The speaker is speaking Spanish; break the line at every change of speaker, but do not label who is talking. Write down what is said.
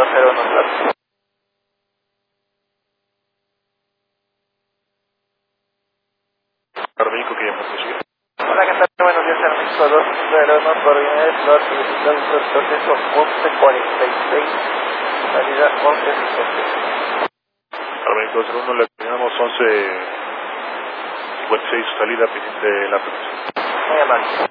01 Plaza.
Armenico que llama José.
Hola, ¿qué tal? Buenos días, Armenico 201, coordenadas, los solicitados del proceso 1146, salida 1156.
Armenico 201, le terminamos 11:56, salida pendiente de la aplicación.
Muy amable.